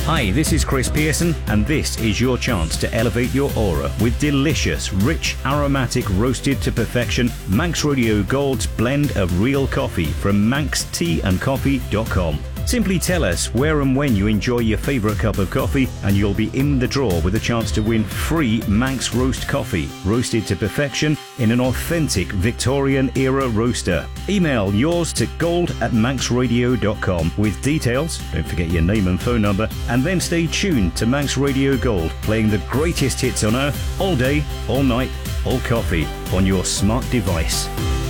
Hi, this is Chris Pearson, and this is your chance to elevate your aura with delicious, rich, aromatic, roasted to perfection Manx Radio Gold's blend of real coffee from manxteaandcoffee.com. Simply tell us where and when you enjoy your favourite cup of coffee, and you'll be in the draw with a chance to win free Manx Roast coffee, roasted to perfection in an authentic Victorian-era roaster. Email yours to gold@manxradio.com with details, don't forget your name and phone number, and then stay tuned to Manx Radio Gold, playing the greatest hits on earth, all day, all night, all coffee, on your smart device.